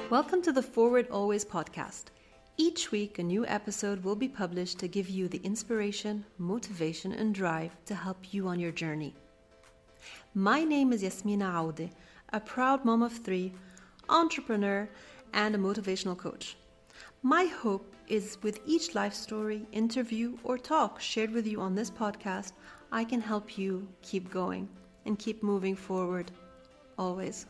Welcome to the Forward Always podcast. Each week, a new episode will be published to give you the inspiration, motivation, and drive to help you on your journey. My name is Yasmina Aude, a proud mom of three, entrepreneur, and a motivational coach. My hope is with each life story, interview, or talk shared with you on this podcast, I can help you keep going and keep moving forward, always.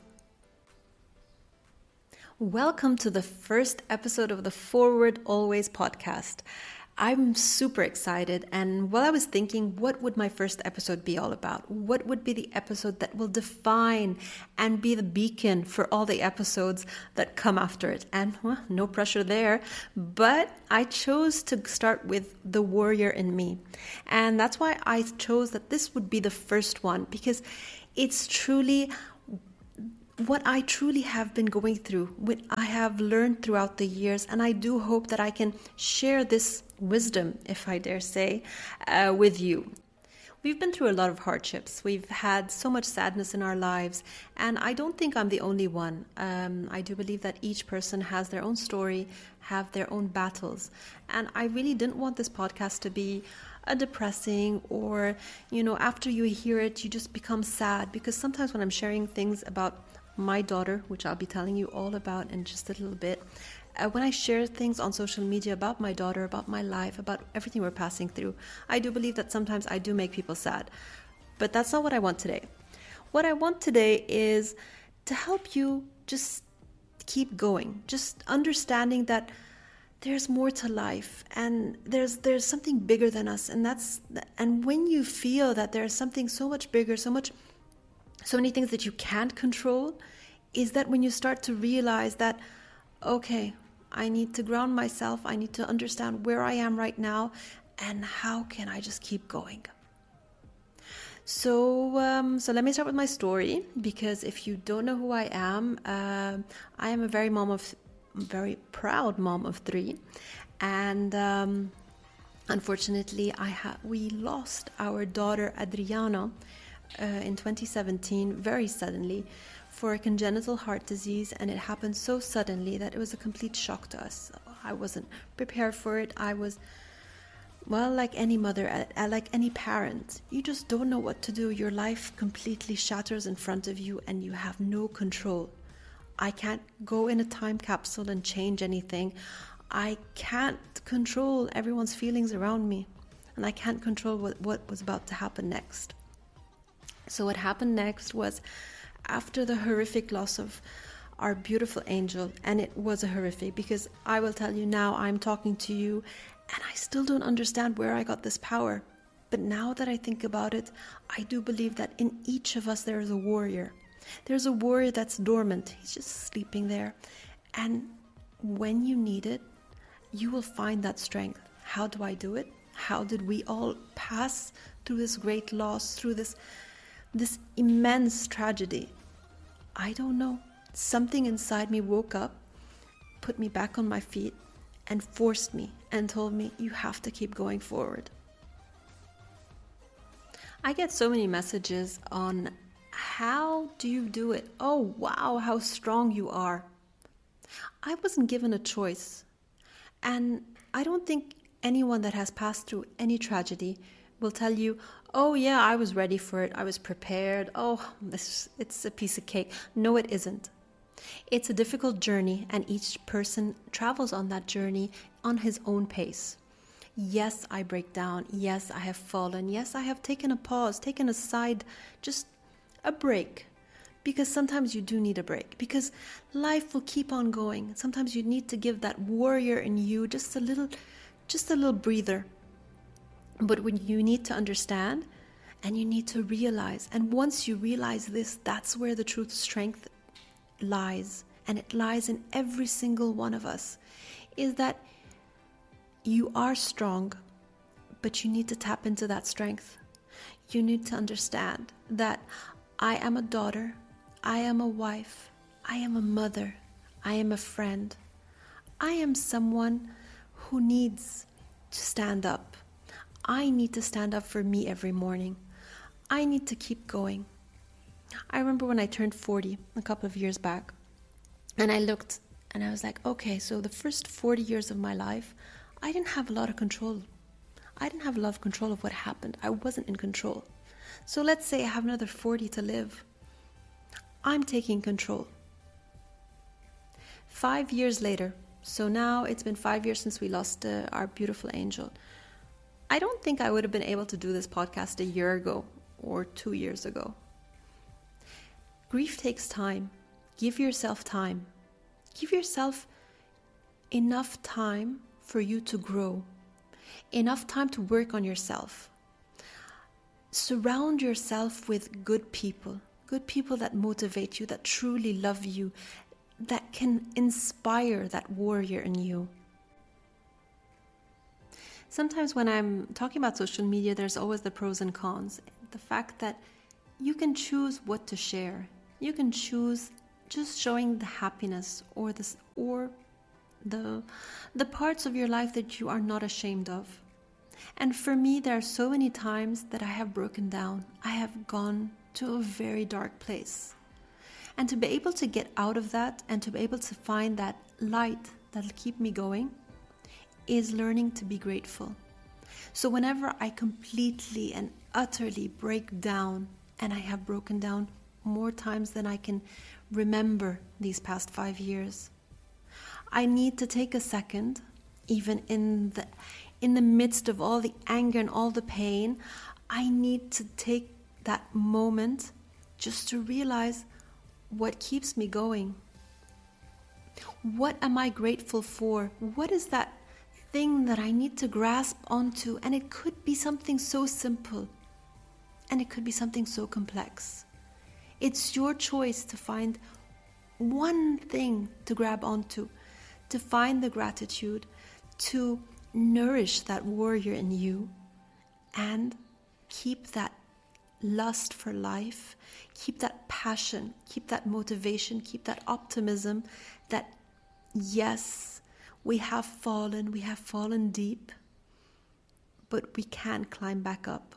Welcome to the first episode of the Forward Always podcast. I'm super excited, and while I was thinking, what would my first episode be all about? What would be the episode that will define and be the beacon for all the episodes that come after it? And no pressure there, but I chose to start with the warrior in me. And that's why I chose that this would be the first one, because it's truly what I truly have been going through, what I have learned throughout the years, and I do hope that I can share this wisdom, if I dare say, with you. We've been through a lot of hardships. We've had so much sadness in our lives, and I don't think I'm the only one. I do believe that each person has their own story, have their own battles, and I really didn't want this podcast to be a depressing or, after you hear it, you just become sad, because sometimes when I'm sharing things about my daughter, which I'll be telling you all about in just a little bit, when I share things on social media about my daughter, about my life, about everything we're passing through, I do believe that sometimes I do make people sad. But that's not what I want today. What I want today is to help you just keep going, just understanding that there's more to life, and there's something bigger than us, and when you feel that there's something so much bigger, so many things that you can't control, is that when you start to realize that, okay, I need to ground myself, I need to understand where I am right now, and how can I just keep going. So let me start with my story, because if you don't know who I am a very proud mom of three, and unfortunately we lost our daughter Adriana in 2017 very suddenly for a congenital heart disease, and it happened so suddenly that it was a complete shock to us. I wasn't prepared for it. I was, like any mother, like any parent, you just don't know what to do. Your life completely shatters in front of you and you have no control. I can't go in a time capsule and change anything. I can't control everyone's feelings around me, and I can't control what was about to happen next. So what happened next was, after the horrific loss of our beautiful angel, and it was a horrific, because I will tell you now, I'm talking to you and I still don't understand where I got this power. But now that I think about it, I do believe that in each of us there is a warrior. There's a warrior that's dormant. He's just sleeping there. And when you need it, you will find that strength. How do I do it? How did we all pass through this great loss, through this immense tragedy? I don't know. Something inside me woke up, put me back on my feet, and forced me and told me, you have to keep going forward. I get so many messages on, how do you do it? Oh, wow, how strong you are. I wasn't given a choice. And I don't think anyone that has passed through any tragedy will tell you, oh yeah, I was ready for it, I was prepared, it's a piece of cake. No, it isn't. It's a difficult journey, and each person travels on that journey on his own pace. Yes, I break down. Yes, I have fallen. Yes, I have taken a pause, taken a side, just a break. Because sometimes you do need a break, because life will keep on going. Sometimes you need to give that warrior in you just a little breather. But when you need to understand, and you need to realize, and once you realize this, that's where the true strength lies, and it lies in every single one of us, is that you are strong, but you need to tap into that strength. You need to understand that I am a daughter, I am a wife, I am a mother, I am a friend. I am someone who needs to stand up. I need to stand up for me every morning. I need to keep going. I remember when I turned 40 a couple of years back, and I looked And I was like, okay, so the first 40 years of my life, I didn't have a lot of control. I didn't have a lot of control of what happened. I wasn't in control. So let's say I have another 40 to live. I'm taking control. 5 years later, so now it's been 5 years since we lost our beautiful angel. I don't think I would have been able to do this podcast a year ago or 2 years ago. Grief takes time. Give yourself time. Give yourself enough time for you to grow. Enough time to work on yourself. Surround yourself with good people that motivate you, that truly love you, that can inspire that warrior in you. Sometimes when I'm talking about social media, there's always the pros and cons. The fact that you can choose what to share. You can choose just showing the happiness or the parts of your life that you are not ashamed of. And for me, there are so many times that I have broken down. I have gone to a very dark place. And to be able to get out of that and to be able to find that light that'll keep me going is learning to be grateful. So whenever I completely and utterly break down, and I have broken down more times than I can remember these past 5 years, I need to take a second, even in the midst of all the anger and all the pain, I need to take that moment just to realize what keeps me going. What am I grateful for? What is that thing that I need to grasp onto? And it could be something so simple, and it could be something so complex. It's your choice to find one thing to grab onto, to find the gratitude, to nourish that warrior in you, and keep that lust for life, keep that passion, keep that motivation, keep that optimism that yes, we have fallen deep, but we can climb back up.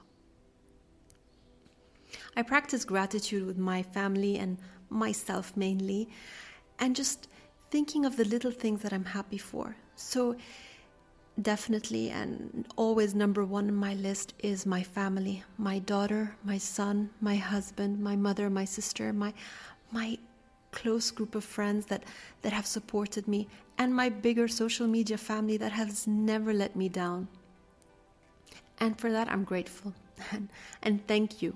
I practice gratitude with my family and myself mainly, and just thinking of the little things that I'm happy for. So definitely and always number one on my list is my family, my daughter, my son, my husband, my mother, my sister, my close group of friends that have supported me, and my bigger social media family that has never let me down. And for that, I'm grateful and thank you.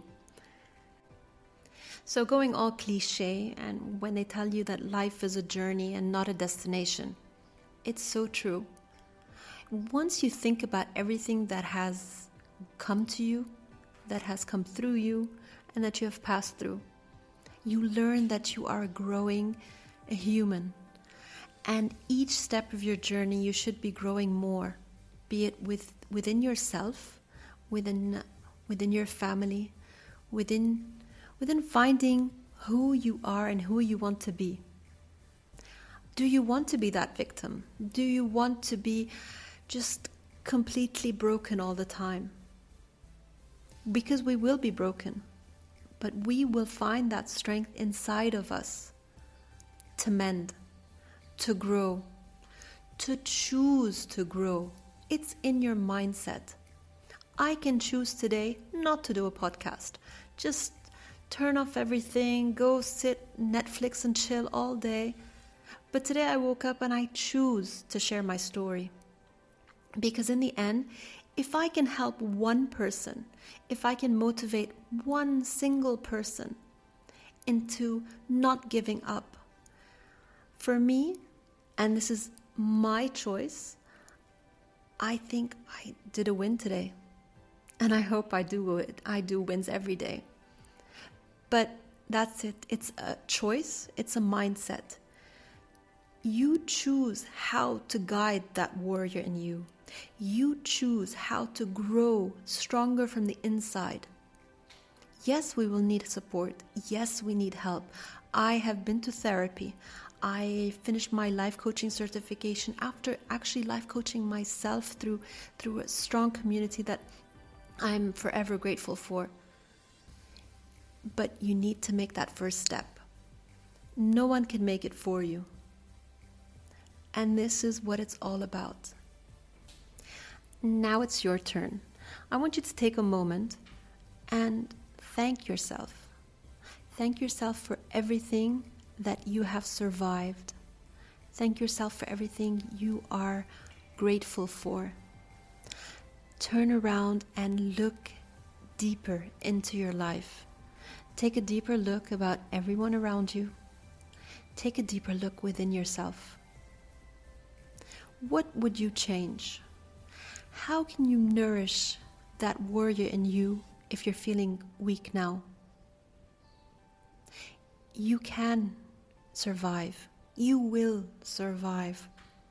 So going all cliche, and when they tell you that life is a journey and not a destination, it's so true. Once you think about everything that has come to you, that has come through you, and that you have passed through, you learn that you are growing a human. And each step of your journey, you should be growing more, be it within yourself, within your family, within finding who you are and who you want to be. Do you want to be that victim? Do you want to be just completely broken all the time? Because we will be broken, but we will find that strength inside of us to mend, to grow, to choose to grow. It's in your mindset. I can choose today not to do a podcast. Just turn off everything, go sit Netflix and chill all day. But today I woke up and I choose to share my story. Because in the end, if I can help one person, if I can motivate one single person into not giving up, for me, and this is my choice, I think I did a win today. And I hope I do it. I do wins every day. But that's it. It's a choice. It's a mindset. You choose how to guide that warrior in you. You choose how to grow stronger from the inside. Yes, we will need support. Yes, we need help. I have been to therapy. I finished my life coaching certification after actually life coaching myself through a strong community that I'm forever grateful for. But you need to make that first step. No one can make it for you. And this is what it's all about. Now it's your turn. I want you to take a moment and thank yourself. Thank yourself for everything that you have survived. Thank yourself for everything you are grateful for. Turn around and look deeper into your life. Take a deeper look about everyone around you. Take a deeper look within yourself. What would you change? How can you nourish that warrior in you if you're feeling weak now? You can survive. You will survive.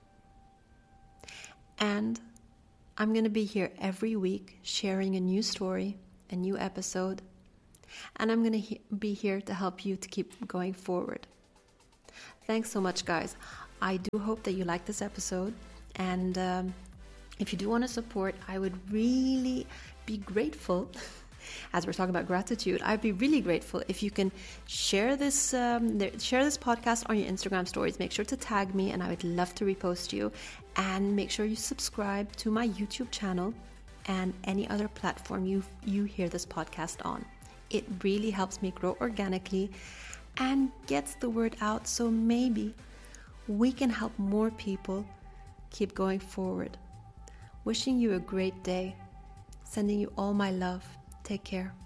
And I'm going to be here every week sharing a new story, a new episode. And I'm going to be here to help you to keep going forward. Thanks so much, guys. I do hope that you like this episode. And if you do want to support, I would really be grateful. As we're talking about gratitude, I'd be really grateful if you can share this podcast on your Instagram stories. Make sure to tag me, and I would love to repost you. And make sure you subscribe to my YouTube channel and any other platform you hear this podcast on. It really helps me grow organically and gets the word out, so maybe we can help more people keep going forward. Wishing you a great day. Sending you all my love. Take care.